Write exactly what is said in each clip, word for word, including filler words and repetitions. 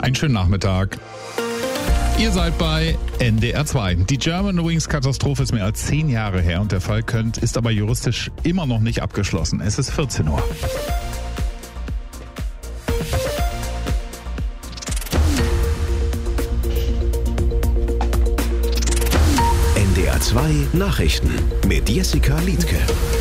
Einen schönen Nachmittag. Ihr seid bei N D R zwei. Die Germanwings-Katastrophe ist mehr als zehn Jahre her und der Fall Könnt ist aber juristisch immer noch nicht abgeschlossen. Es ist vierzehn Uhr. N D R zwei Nachrichten mit Jessica Liedtke.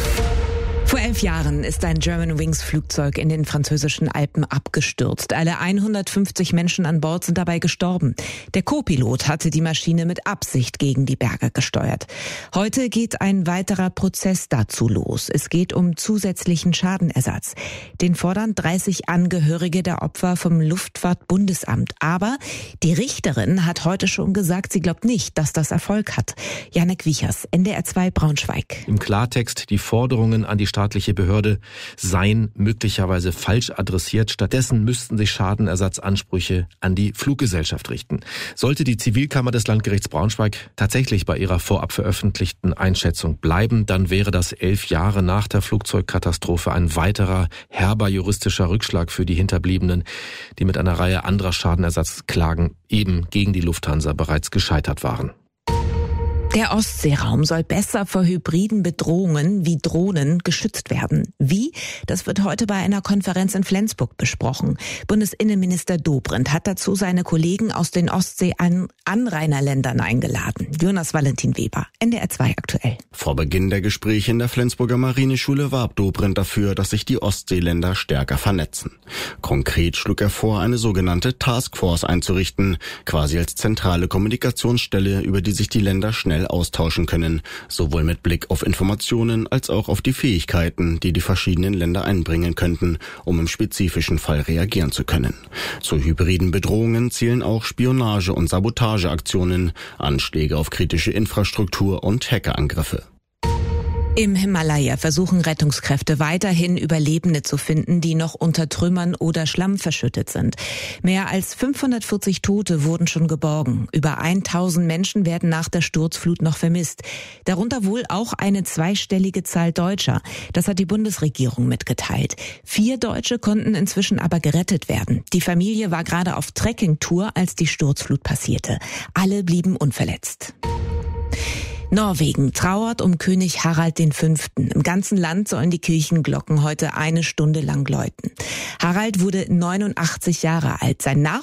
Vor elf Jahren ist ein Germanwings-Flugzeug in den französischen Alpen abgestürzt. Alle hundertfünfzig Menschen an Bord sind dabei gestorben. Der Co-Pilot hatte die Maschine mit Absicht gegen die Berge gesteuert. Heute geht ein weiterer Prozess dazu los. Es geht um zusätzlichen Schadenersatz. Den fordern dreißig Angehörige der Opfer vom Luftfahrtbundesamt. Aber die Richterin hat heute schon gesagt, sie glaubt nicht, dass das Erfolg hat. Janek Wiechers, N D R zwei Braunschweig. Im Klartext, die Forderungen an die staatliche Behörde seien möglicherweise falsch adressiert. Stattdessen müssten sich Schadenersatzansprüche an die Fluggesellschaft richten. Sollte die Zivilkammer des Landgerichts Braunschweig tatsächlich bei ihrer vorab veröffentlichten Einschätzung bleiben, dann wäre das elf Jahre nach der Flugzeugkatastrophe ein weiterer herber juristischer Rückschlag für die Hinterbliebenen, die mit einer Reihe anderer Schadenersatzklagen eben gegen die Lufthansa bereits gescheitert waren. Der Ostseeraum soll besser vor hybriden Bedrohungen wie Drohnen geschützt werden. Wie? Das wird heute bei einer Konferenz in Flensburg besprochen. Bundesinnenminister Dobrindt hat dazu seine Kollegen aus den Ostsee-Anrainerländern eingeladen. Jonas Valentin Weber, N D R zwei aktuell. Vor Beginn der Gespräche in der Flensburger Marineschule warb Dobrindt dafür, dass sich die Ostseeländer stärker vernetzen. Konkret schlug er vor, eine sogenannte Taskforce einzurichten, quasi als zentrale Kommunikationsstelle, über die sich die Länder schnell austauschen können, sowohl mit Blick auf Informationen als auch auf die Fähigkeiten, die die verschiedenen Länder einbringen könnten, um im spezifischen Fall reagieren zu können. Zu hybriden Bedrohungen zählen auch Spionage- und Sabotageaktionen, Anschläge auf kritische Infrastruktur und Hackerangriffe. Im Himalaya versuchen Rettungskräfte weiterhin Überlebende zu finden, die noch unter Trümmern oder Schlamm verschüttet sind. Mehr als fünfhundertvierzig Tote wurden schon geborgen. Über tausend Menschen werden nach der Sturzflut noch vermisst. Darunter wohl auch eine zweistellige Zahl Deutscher. Das hat die Bundesregierung mitgeteilt. Vier Deutsche konnten inzwischen aber gerettet werden. Die Familie war gerade auf Trekkingtour, als die Sturzflut passierte. Alle blieben unverletzt. Norwegen trauert um König Harald der Fünfte. Im ganzen Land sollen die Kirchenglocken heute eine Stunde lang läuten. Harald wurde neunundachtzig Jahre alt. Sein Nachfolger